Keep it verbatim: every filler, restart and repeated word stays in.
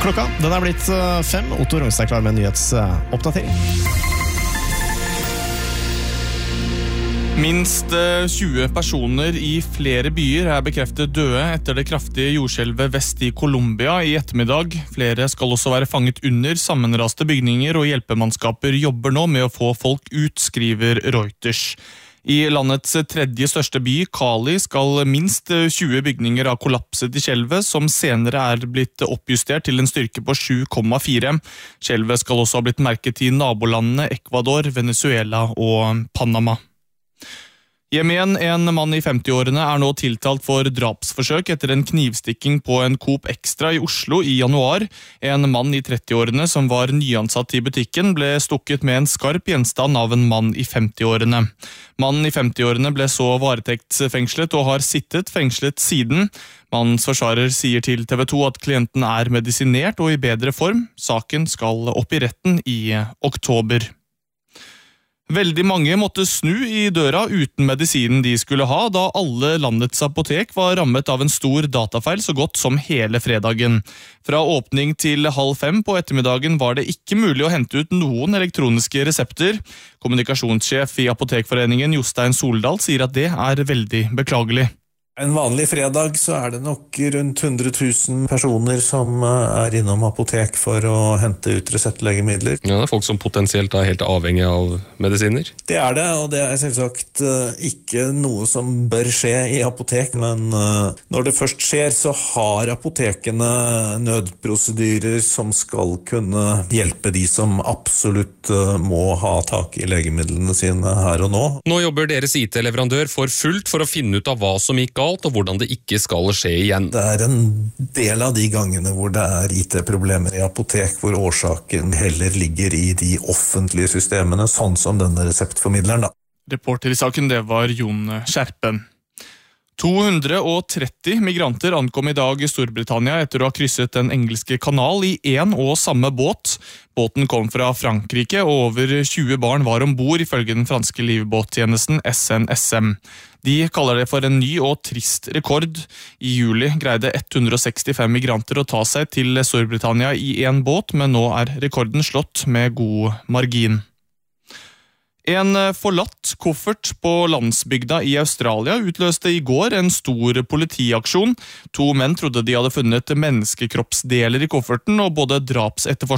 Klokka, den er blitt fem. Otto Rungstad er klar med en nyhetsoppdatering. Minst tjue personer i flere byer er bekreftet døde etter det kraftige jordskjelvet vest i Colombia i ettermiddag. Flere skal også være fanget under sammenraste bygninger, og hjelpemannskaper jobber nå med å få folk ut, skriver Reuters. I landets tredje største by, Cali, skal minst tjue bygninger ha kollapset i skjelvet, som senere er blitt oppjustert til en styrke på sju komma fire. Skjelvet skal også ha blitt merket i nabolandene Ecuador, Venezuela og Panama. Hjem igjen, en mann i femti-årene er nå tiltalt for drapsforsøk etter en knivstikking på en Coop Extra i Oslo i januar. En mann i tretti-årene som var nyansatt i butikken ble stukket med en skarp gjenstand av en mann i femti-årene. Mannen i femti-årene ble så varetektsfengslet og har sittet fengslet siden. Mannens forsvarer sier til T V to at klienten er medisinert og i bedre form. Saken skal opp i retten i oktober. Veldig mange måtte snu i døra uten medisinen de skulle ha, da alle landets apotek var rammet av en stor datafeil så godt som hele fredagen. Fra åpning til halv fem på ettermiddagen var det ikke mulig å hente ut noen elektroniske resepter. Kommunikasjonssjef i Apotekforeningen, Jostein Soldal, sier at det er veldig beklagelig. En vanlig fredag så er det nok rundt hundre tusen personer som er innom apotek for å hente ut reseptlegemidler. Ja, det er folk som potensielt er helt avhengig av medisiner. Det er det, og det er selvsagt ikke noe som bør skje i apotek, men når det først skjer så har apotekene nødprosedyrer som skal kunne hjelpe de som absolutt må ha tak i legemidlene sine her og nå. Nå jobber deres I T-leverandør for fullt for å finne ut av hva som gikk og hvordan det ikke skal skje igjen. Det er en del av de gangene hvor det er I T-problemer i apotek, hvor årsaken heller ligger i de offentlige systemene, sånn som denne reseptformidleren da. Reporter i saken, det var Jon Skjerpen. to hundre og tretti migranter ankom i dag i Storbritannia etter å ha krysset den engelske kanal i en og samme båt. Båten kom fra Frankrike, og over tjue barn var ombord, ifølge den franske livbåttjenesten S N S M. De kaller det for en ny og trist rekord. I juli greide ett hundre og sekstifem migranter å ta seg til Storbritannia i en båt, men nå er rekorden slått med god margin. En forlatt koffert på landsbygda i Australia utløste i går en stor politiaksjon. To menn trodde de hadde funnet menneskekroppsdeler i kofferten, og både drapsetterforskere